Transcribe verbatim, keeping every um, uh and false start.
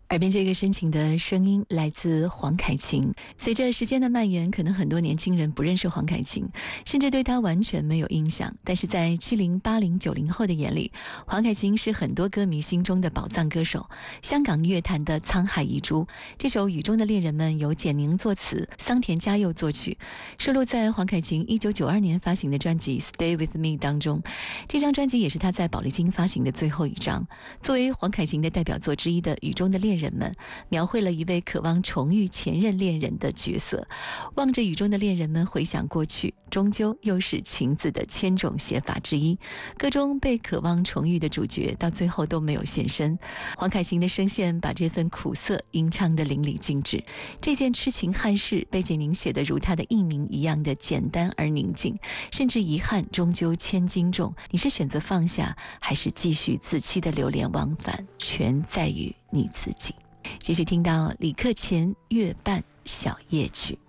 耳边这个深情的声音来自黄凯芹。随着时间的蔓延，可能很多年轻人不认识黄凯芹，甚至对他完全没有印象。但是在七零、八零、九零后的眼里，黄凯芹是很多歌迷心中的宝藏歌手，香港乐坛的沧海遗珠。这首《雨中的恋人们》由简宁作词，桑田佳佑作曲，收录在黄凯芹一九九二年发行的专辑《Stay With Me》当中。这张专辑也是他在宝丽金发行的最后一张。作为黄凯芹的代表作之一的《雨中的恋人们》，描绘了一位渴望重遇前任恋人的角色。望着雨中的恋人们回想过去，终究又是情字的千种写法之一。歌中被渴望重遇的主角到最后都没有现身，黄凯芹的声线把这份苦涩吟唱得淋漓尽致。这件痴情憾事被简宁写得如他的艺名一样的简单而宁静，甚至遗憾终究千斤重。你是选择放下，还是继续自欺的流连忘返，全在于你自己。继续听到李克勤《月半小夜曲》。